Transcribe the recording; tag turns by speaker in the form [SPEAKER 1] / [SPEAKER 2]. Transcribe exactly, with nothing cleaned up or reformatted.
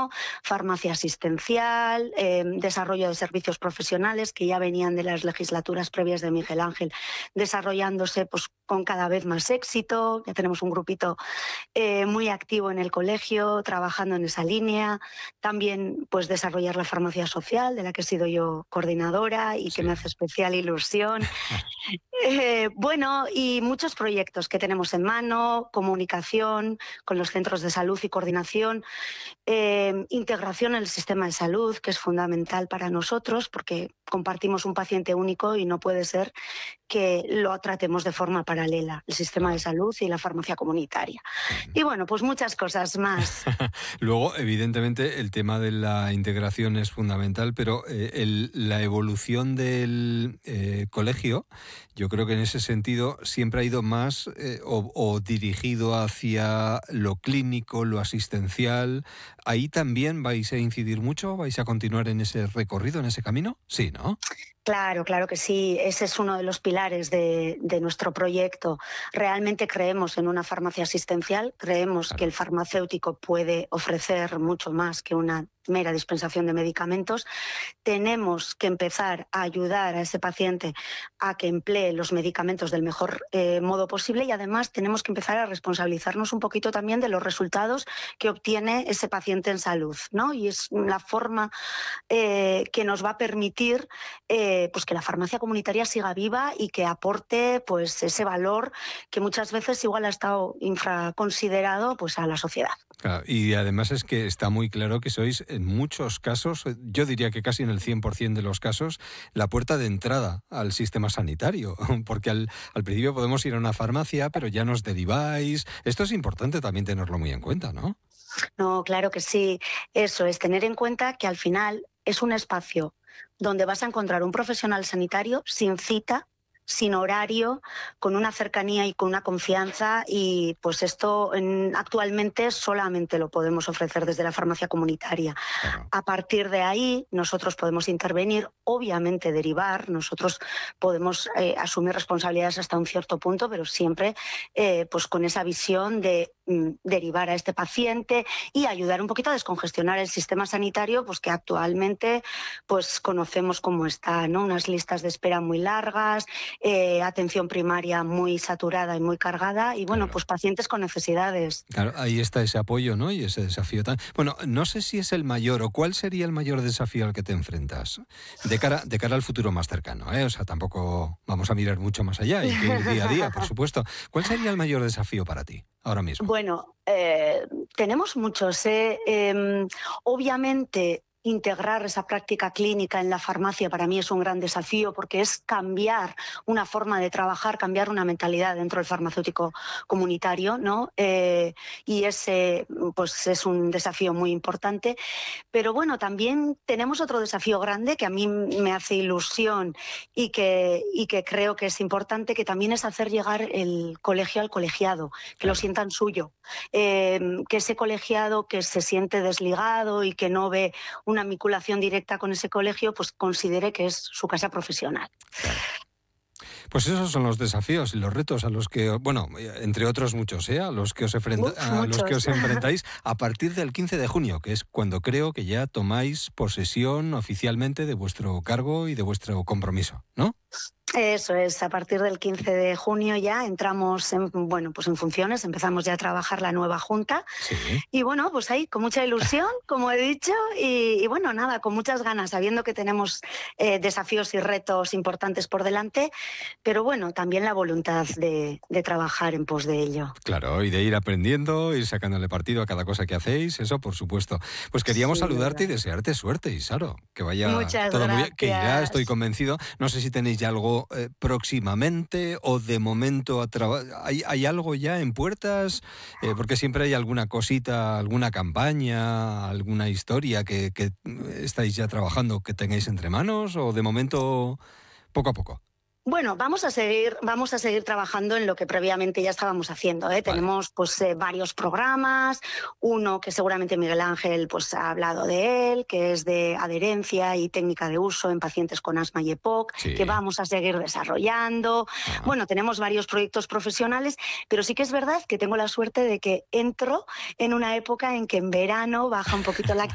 [SPEAKER 1] uno, farmacia asistencial, eh, desarrollo de servicios profesionales que ya venían de las legislaturas previas de Miguel Ángel, desarrollándose pues, con cada vez más éxito. Ya tenemos un grupito eh, muy activo en el colegio, trabajando en esa línea. También pues, desarrollar la farmacia social, de la que he sido yo coordinadora y
[SPEAKER 2] Sí.
[SPEAKER 1] que me hace especial ilusión. Eh, bueno, y muchos proyectos que tenemos en mano, comunicación con los centros de salud y coordinación, eh, integración en el sistema de salud, que es fundamental para nosotros porque compartimos un paciente único y no puede ser que lo tratemos de forma paralela, el sistema de
[SPEAKER 2] Claro.
[SPEAKER 1] salud y la farmacia comunitaria.
[SPEAKER 2] Ujú.
[SPEAKER 1] Y bueno, pues muchas cosas más.
[SPEAKER 2] Luego, evidentemente, el tema de la integración es fundamental, pero eh, el- la evolución del eh, colegio, yo creo que en ese sentido siempre ha ido más eh, o, o dirigido hacia lo clínico, lo asistencial. ¿Ahí también vais a incidir mucho? ¿Vais a continuar en ese recorrido, en ese camino? Sí, ¿no?
[SPEAKER 1] Claro, claro que sí. Ese es uno de los pilares de, de nuestro proyecto. Realmente creemos en una farmacia asistencial, creemos que
[SPEAKER 2] Claro.
[SPEAKER 1] el farmacéutico puede ofrecer mucho más que una mera dispensación de medicamentos. Tenemos que empezar a ayudar a ese paciente a que emplee los medicamentos del mejor eh, modo posible y además tenemos que empezar a responsabilizarnos un poquito también de los resultados que obtiene ese paciente en salud, ¿no? Y es la forma eh, que nos va a permitir eh, pues que la farmacia comunitaria siga viva y que aporte pues ese valor que muchas veces igual ha estado infraconsiderado pues a la sociedad.
[SPEAKER 2] Claro, y además es que está muy claro que sois en muchos casos, yo diría que casi en el cien por ciento de los casos, la puerta de entrada al sistema sanitario, porque al, al principio podemos ir a una farmacia, pero ya nos deriváis. Esto es importante también tenerlo muy en cuenta, ¿no?
[SPEAKER 1] No, claro que sí. Eso es tener en cuenta que al final es un espacio donde vas a encontrar un profesional sanitario sin cita, sin horario, con una cercanía y con una confianza y pues esto en, actualmente solamente lo podemos ofrecer desde la farmacia comunitaria.
[SPEAKER 2] Claro.
[SPEAKER 1] A partir de ahí nosotros podemos intervenir, obviamente derivar, nosotros podemos eh, asumir responsabilidades hasta un cierto punto, pero siempre eh, pues con esa visión de mm, derivar a este paciente y ayudar un poquito a descongestionar el sistema sanitario, pues que actualmente pues conocemos cómo está, ¿no? Unas listas de espera muy largas, eh, atención primaria muy saturada y muy cargada y bueno,
[SPEAKER 2] Claro.
[SPEAKER 1] pues pacientes con necesidades.
[SPEAKER 2] Claro, ahí está ese apoyo, ¿no? Y ese desafío tan... Bueno, no sé si es el mayor o cuál sería el mayor desafío al que te enfrentas de cara, de cara al futuro más cercano, ¿eh? O sea, tampoco vamos a mirar mucho más allá, hay que ir día a día, por supuesto. ¿Cuál sería el mayor desafío para ti ahora mismo?
[SPEAKER 1] Bueno, eh, tenemos muchos. ¿eh? Eh, obviamente, integrar esa práctica clínica en la farmacia para mí es un gran desafío porque es cambiar una forma de trabajar, cambiar una mentalidad dentro del farmacéutico comunitario, ¿no? Eh, y ese pues, es un desafío muy importante. Pero bueno, también tenemos otro desafío grande que a mí me hace ilusión y que, y que creo que es importante, que también es hacer llegar el colegio al colegiado, que
[SPEAKER 2] Claro.
[SPEAKER 1] lo sientan suyo, eh, que ese colegiado que se siente desligado y que no ve una vinculación directa con ese colegio, pues considere que es su casa profesional.
[SPEAKER 2] Claro. Pues esos son los desafíos y los retos a los que, bueno, entre otros muchos, ¿eh? a los que os enfrenta,
[SPEAKER 1] Uf,
[SPEAKER 2] a los que
[SPEAKER 1] muchos.
[SPEAKER 2] os enfrentáis a partir del quince de junio, que es cuando creo que ya tomáis posesión oficialmente de vuestro cargo y de vuestro compromiso, ¿no?
[SPEAKER 1] Eso es, a partir del quince de junio ya entramos en, bueno, pues en funciones, empezamos ya a trabajar la nueva junta
[SPEAKER 2] Sí.
[SPEAKER 1] y bueno, pues ahí con mucha ilusión, como he dicho, y, y bueno, nada, con muchas ganas, sabiendo que tenemos eh, desafíos y retos importantes por delante, pero bueno, también la voluntad de, de trabajar en pos de ello.
[SPEAKER 2] Claro, y de ir aprendiendo, ir sacándole partido a cada cosa que hacéis, eso por supuesto. Pues queríamos
[SPEAKER 1] Sí,
[SPEAKER 2] saludarte y
[SPEAKER 1] verdad.
[SPEAKER 2] desearte suerte, Isaro, que vaya
[SPEAKER 1] Muchas
[SPEAKER 2] todo muy bien, que ya estoy
[SPEAKER 1] gracias.
[SPEAKER 2] convencido, no sé si tenéis ya algo eh, próximamente o de momento a traba- ¿hay, hay algo ya en puertas, eh, porque siempre hay alguna cosita, alguna campaña, alguna historia que, que estáis ya trabajando, que tengáis entre manos, o de momento poco a poco.
[SPEAKER 1] Bueno, vamos a seguir, vamos a seguir trabajando en lo que previamente ya estábamos haciendo, ¿eh?
[SPEAKER 2] Vale.
[SPEAKER 1] Tenemos pues eh, varios programas, uno que seguramente Miguel Ángel pues ha hablado de él, que es de adherencia y técnica de uso en pacientes con asma y EPOC,
[SPEAKER 2] Sí.
[SPEAKER 1] que vamos a seguir desarrollando.
[SPEAKER 2] Ah.
[SPEAKER 1] Bueno, tenemos varios proyectos profesionales, pero sí que es verdad que tengo la suerte de que entro en una época en que en verano baja un poquito la